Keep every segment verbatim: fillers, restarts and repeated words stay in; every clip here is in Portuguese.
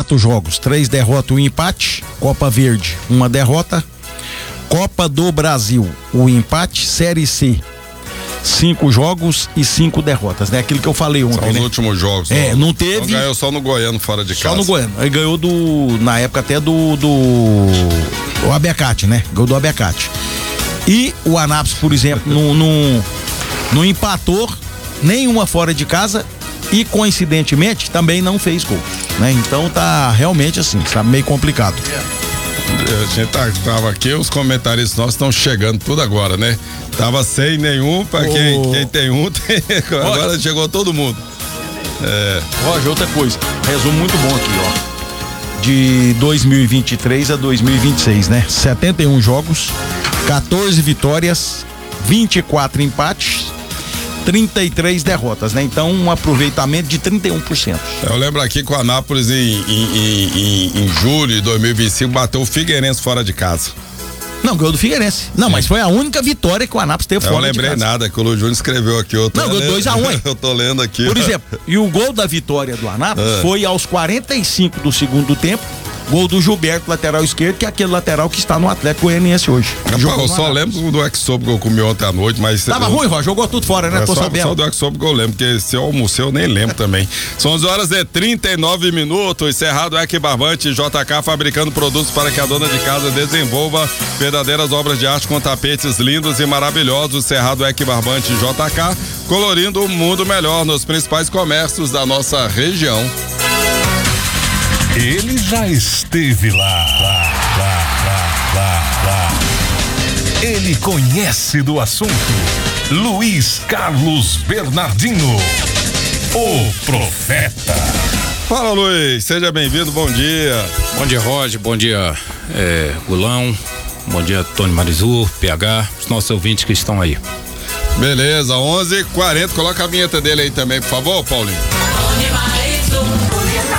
quatro jogos, três derrotas, um empate. Copa Verde, uma derrota. Copa do Brasil, o empate. Série C, cinco jogos e cinco derrotas, né? Aquilo que eu falei ontem, São os né? últimos jogos. É, não teve. Então ganhou só no Goiano, fora de casa. Só no Goiano. Aí ganhou do, na época até do, do o Abacate, né? Ganhou do Abacate. E o Anápolis, por exemplo, não, não, não empatou nenhuma fora de casa e, coincidentemente, também não fez gol, né? Então tá realmente assim, tá meio complicado. A gente tá, tava aqui, os comentaristas nossos estão chegando tudo agora, né? Tava sem nenhum, pra oh. quem, quem tem um, tem, agora Roger. Chegou todo mundo. É. Roger, outra coisa, resumo muito bom aqui, ó. De dois mil e vinte e três a dois mil e vinte e seis, né? setenta e um jogos, quatorze vitórias, vinte e quatro empates, trinta e três derrotas, né? Então, um aproveitamento de trinta e um por cento. Eu lembro aqui que o Anápolis, em, em, em, em julho de dois mil e vinte e cinco, bateu o Figueirense fora de casa. Não, ganhou do Figueirense. Não, Sim. mas foi a única vitória que o Anápolis teve eu fora de casa. Eu lembrei nada, que o Lu Júnior escreveu aqui. Eu tô Não, ganhou dois a um, hein? Eu tô lendo aqui. Por exemplo, e o gol da vitória do Anápolis é. foi aos quarenta e cinco do segundo tempo. Gol do Gilberto, lateral esquerdo, que é aquele lateral que está no Atlético Goianiense hoje. Rapaz, eu só lembro do Exob que eu comi ontem à noite, mas... Tava eu... ruim, Ró, jogou tudo fora, né? É, Tô só, sabendo. Só do Exob que eu lembro, porque se eu almocei eu nem lembro também. São onze horas e trinta e nove minutos, Cerrado Eck Barbante, J K fabricando produtos para que a dona de casa desenvolva verdadeiras obras de arte com tapetes lindos e maravilhosos. Cerrado Eck Barbante, J K, colorindo o mundo melhor nos principais comércios da nossa região. Ele já esteve lá, lá, lá, lá, lá, lá. Ele conhece do assunto. Luiz Carlos Bernardino, o profeta. Fala, Luiz, seja bem-vindo, bom dia. Bom dia, Roger, bom dia, é, Gulão, bom dia, Tony Marizu, P H, os nossos ouvintes que estão aí. Beleza, onze e quarenta, coloca a vinheta dele aí também, por favor, Paulinho. Tony Marizu.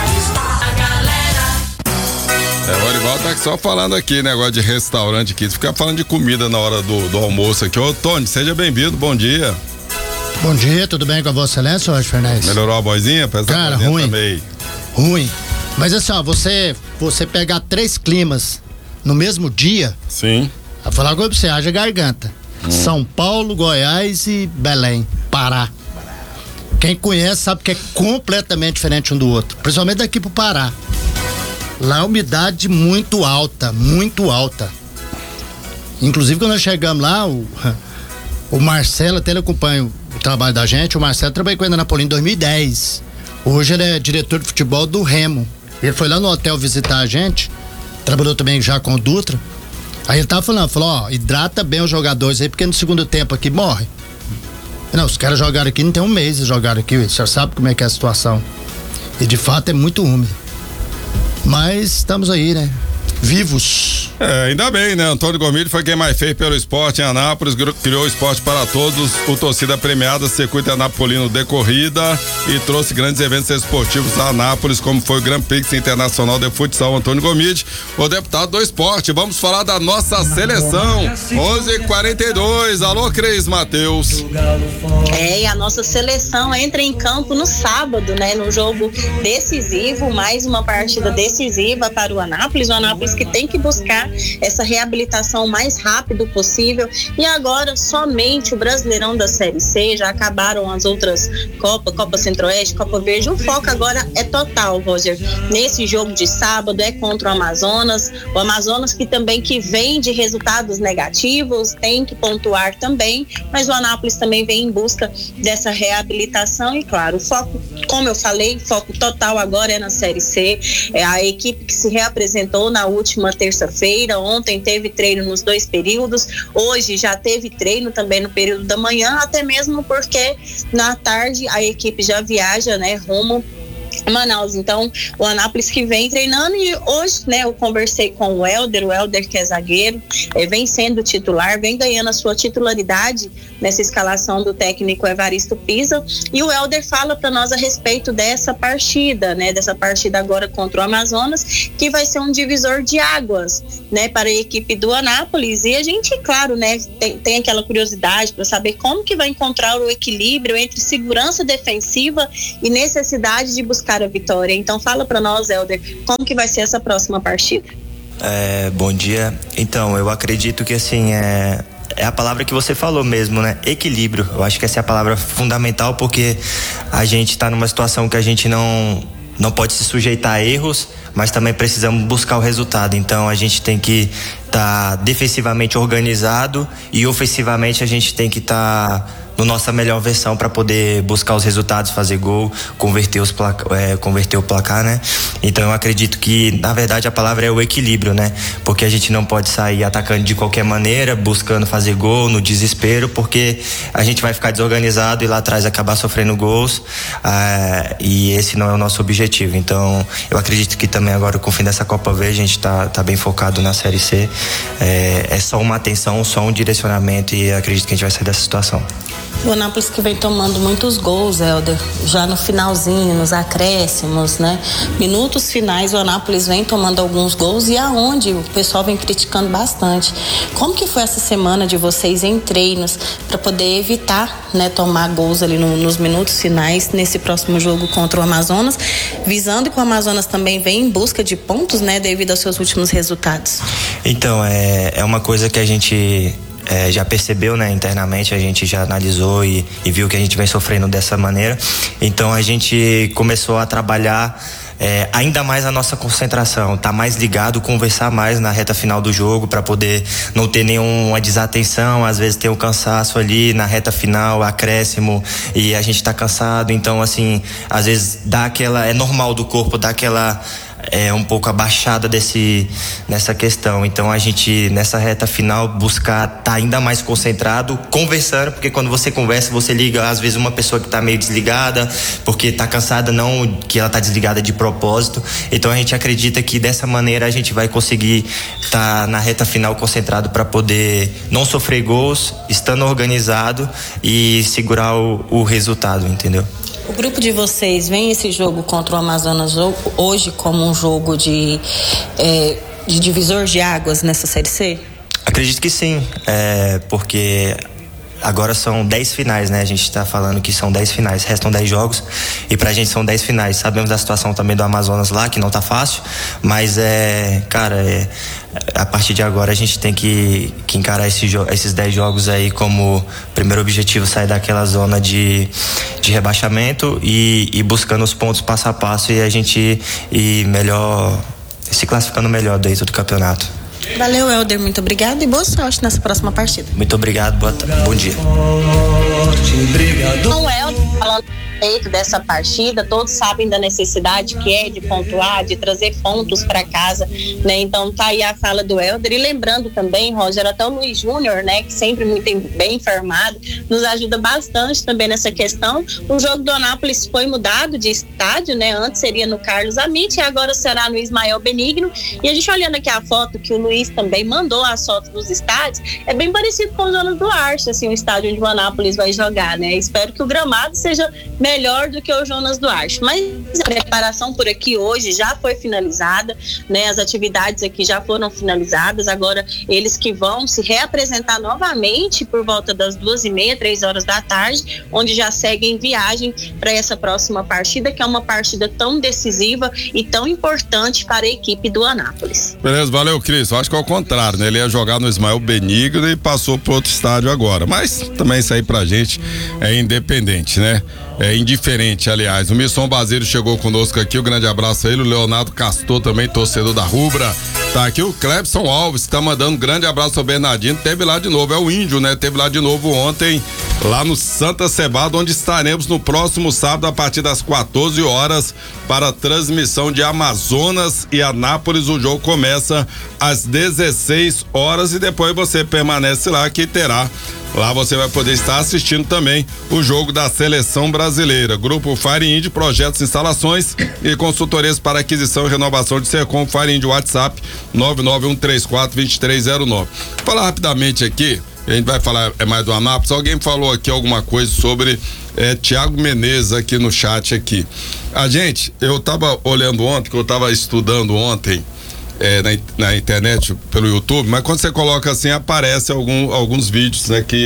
É, o Orival tá só falando aqui, negócio de restaurante aqui, ficar falando de comida na hora do, do almoço aqui. Ô, Tony, seja bem-vindo, bom dia. Bom dia, tudo bem com a Vossa Excelência, Roger Fernandes? Melhorou a vozinha? Cara, ruim, também. ruim. Mas assim, ó, você, você pegar três climas no mesmo dia... Sim. Vou falar agora pra você, haja garganta. Hum. São Paulo, Goiás e Belém, Pará. Quem conhece sabe que é completamente diferente um do outro, principalmente daqui pro Pará. Lá a umidade muito alta, muito alta. Inclusive quando nós chegamos lá, o, o Marcelo, até ele acompanha o, o trabalho da gente, o Marcelo trabalhou com ele na Napoleão em dois mil e dez. Hoje ele é diretor de futebol do Remo. Ele foi lá no hotel visitar a gente, trabalhou também já com o Dutra. Aí ele tava falando, falou, ó, hidrata bem os jogadores aí, porque no segundo tempo aqui morre. Não, os caras jogaram aqui, não tem um mês, eles jogaram aqui, você já sabe como é que é a situação. E de fato é muito úmido. Mas estamos aí, né? Vivos. É, ainda bem, né? Antônio Gomide foi quem mais fez pelo esporte em Anápolis, criou o esporte para todos, o torcida premiada, circuito anapolino de corrida e trouxe grandes eventos esportivos a Anápolis, como foi o Grand Prix Internacional de Futsal. Antônio Gomide, o deputado do esporte. Vamos falar da nossa seleção. onze e quarenta e dois. Alô, Cris Mateus. É, e a nossa seleção entra em campo no sábado, né? No jogo decisivo, mais uma partida decisiva para o Anápolis. O Anápolis que tem que buscar essa reabilitação o mais rápido possível. E agora somente o Brasileirão da Série C, já acabaram as outras Copa, Copa Centro-Oeste, Copa Verde. O foco agora é total, Roger. Nesse jogo de sábado é contra o Amazonas. O Amazonas que também que vem de resultados negativos, tem que pontuar também, mas o Anápolis também vem em busca dessa reabilitação e claro, o foco, como eu falei, foco total agora é na Série C. É a equipe que se reapresentou na última terça-feira, ontem teve treino nos dois períodos, hoje já teve treino também no período da manhã, até mesmo porque na tarde a equipe já viaja, né, rumo Manaus. Então o Anápolis que vem treinando e hoje, né, eu conversei com o Helder, o Helder que é zagueiro, é, vem sendo titular, vem ganhando a sua titularidade nessa escalação do técnico Evaristo Pisa, e o Helder fala para nós a respeito dessa partida, né, dessa partida agora contra o Amazonas, que vai ser um divisor de águas, né, para a equipe do Anápolis. E a gente, claro, né, tem, tem aquela curiosidade para saber como que vai encontrar o equilíbrio entre segurança defensiva e necessidade de buscar buscar a vitória. Então fala para nós, Helder, como que vai ser essa próxima partida? É, bom dia. Então, eu acredito que assim, é, é a palavra que você falou mesmo, né? Equilíbrio. Eu acho que essa é a palavra fundamental, porque a gente está numa situação que a gente não, não pode se sujeitar a erros, mas também precisamos buscar o resultado. Então a gente tem que estar tá defensivamente organizado e ofensivamente a gente tem que estar tá na nossa melhor versão para poder buscar os resultados, fazer gol, converter, os placa, é, converter o placar, né? Então eu acredito que, na verdade, a palavra é o equilíbrio, né? Porque a gente não pode sair atacando de qualquer maneira, buscando fazer gol no desespero, porque a gente vai ficar desorganizado e lá atrás acabar sofrendo gols, ah, e esse não é o nosso objetivo. Então eu acredito que também agora com o fim dessa Copa Verde a gente tá, tá bem focado na Série C. É, é só uma atenção, só um direcionamento, e acredito que a gente vai sair dessa situação. O Anápolis que vem tomando muitos gols, Helder, já no finalzinho, nos acréscimos, né? Minutos finais, o Anápolis vem tomando alguns gols, e aonde o pessoal vem criticando bastante. Como que foi essa semana de vocês em treinos para poder evitar, né, tomar gols ali no, nos minutos finais nesse próximo jogo contra o Amazonas, visando que o Amazonas também vem em busca de pontos, né, devido aos seus últimos resultados? Então, é, é uma coisa que a gente É, já percebeu, né, internamente, a gente já analisou e, e viu que a gente vem sofrendo dessa maneira. Então a gente começou a trabalhar é, ainda mais a nossa concentração, tá mais ligado, conversar mais na reta final do jogo para poder não ter nenhuma desatenção. Às vezes tem um cansaço ali na reta final, acréscimo, e a gente tá cansado, então assim, às vezes dá aquela, é normal do corpo dar aquela é um pouco abaixada desse, nessa questão. Então a gente nessa reta final buscar estar tá ainda mais concentrado, conversando, porque quando você conversa você liga às vezes uma pessoa que está meio desligada porque está cansada, não que ela está desligada de propósito. Então a gente acredita que dessa maneira a gente vai conseguir estar tá na reta final concentrado para poder não sofrer gols, estando organizado e segurar o, o resultado, entendeu? O grupo de vocês vem esse jogo contra o Amazonas hoje como um jogo de, é, de divisor de águas nessa Série C? Acredito que sim, é, porque agora são dez finais, né? A gente está falando que são dez finais, restam dez jogos e pra gente são dez finais. Sabemos da situação também do Amazonas lá, que não tá fácil, mas é, cara, é, a partir de agora a gente tem que, que encarar esse jo- esses dez jogos aí como primeiro objetivo, sair daquela zona de, de rebaixamento e, e buscando os pontos passo a passo, e a gente ir melhor, se classificando melhor dentro do campeonato. Valeu, Helder, muito obrigado e boa sorte nessa próxima partida. Muito obrigado, boa t- bom dia. Com o Helder falando a respeito dessa partida, todos sabem da necessidade que é de pontuar, de trazer pontos para casa, né? Então tá aí a fala do Helder, e lembrando também, Roger, até o Luiz Júnior, né, que sempre muito bem informado, nos ajuda bastante também nessa questão. O jogo do Anápolis foi mudado de estádio, né? Antes seria no Carlos Amit e agora será no Ismael Benigno, e a gente olhando aqui a foto que o Luiz também mandou, as fotos dos estádios, é bem parecido com o Jonas Duarte, assim, o estádio onde o Anápolis vai jogar, né? Espero que o gramado seja melhor do que o Jonas Duarte, mas a preparação por aqui hoje já foi finalizada, né? As atividades aqui já foram finalizadas, agora eles que vão se reapresentar novamente por volta das duas e meia, três horas da tarde, onde já seguem viagem para essa próxima partida, que é uma partida tão decisiva e tão importante para a equipe do Anápolis. Beleza, valeu, Cris. Eu acho que é o contrário, né? Ele ia jogar no Ismael Benigno e passou para outro estádio agora, mas também isso aí pra gente é independente, né? É indiferente, aliás. O Misson Basílio chegou conosco aqui, um grande abraço a ele. O Leonardo Castor também, torcedor da Rubra, tá aqui. O Clebson Alves tá mandando um grande abraço ao Bernardino, teve lá de novo, é o Índio, né? Teve lá de novo ontem, lá no Santa Cebada, onde estaremos no próximo sábado a partir das quatorze horas para a transmissão de Amazonas e Anápolis. O jogo começa às dezesseis horas e depois você permanece lá que terá. Lá você vai poder estar assistindo também o jogo da seleção brasileira. Grupo Fire Indy, projetos, instalações e consultorias para aquisição e renovação de Sercom. Fire Indy, WhatsApp nove nove um três quatro dois três zero nove. Vou falar rapidamente aqui, a gente vai falar é mais do Anápolis. Alguém falou aqui alguma coisa sobre é, Thiago Menezes aqui no chat aqui. A gente, eu tava olhando ontem, que eu tava estudando ontem, É, na, na internet, pelo YouTube, mas quando você coloca assim, aparece algum, alguns vídeos, né, que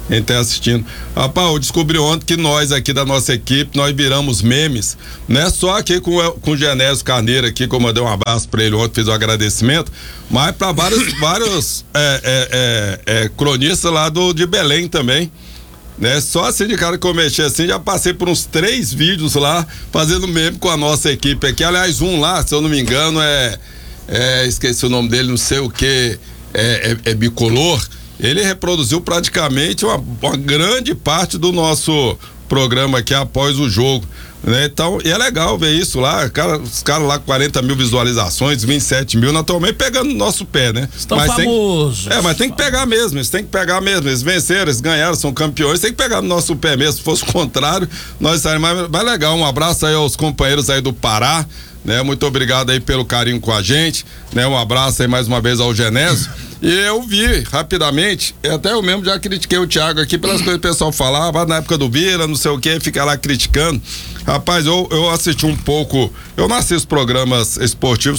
quem tá assistindo. Rapaz, eu descobri ontem que nós aqui da nossa equipe, nós viramos memes, não é só aqui com, com o Genésio Carneiro aqui, que eu mandei um abraço pra ele ontem, fiz um agradecimento, mas pra vários, vários é, é, é, é, cronistas lá do, de Belém também. Né? Só assim de cara que eu mexi assim, já passei por uns três vídeos lá, fazendo meme com a nossa equipe aqui. Aliás, um lá, se eu não me engano, é, é esqueci o nome dele, não sei o que, é, é, é bicolor. Ele reproduziu praticamente uma, uma grande parte do nosso programa aqui após o jogo, né? Então, e é legal ver isso lá, cara, os caras lá com quarenta mil visualizações, vinte e sete mil, naturalmente pegando no nosso pé, né? Estão mas famosos. Tem, é, mas tem que pegar mesmo, eles têm que pegar mesmo, eles venceram, eles ganharam, são campeões, tem que pegar no nosso pé mesmo, se fosse o contrário, nós saímos mais, mais legal. Um abraço aí aos companheiros aí do Pará, né? Muito obrigado aí pelo carinho com a gente, né? Um abraço aí mais uma vez ao Genésio. E eu vi rapidamente, até eu mesmo já critiquei o Thiago aqui pelas coisas que o pessoal falava, na época do Bira, não sei o que, fica lá criticando. Rapaz, eu, eu assisti um pouco, eu não assisto programas esportivos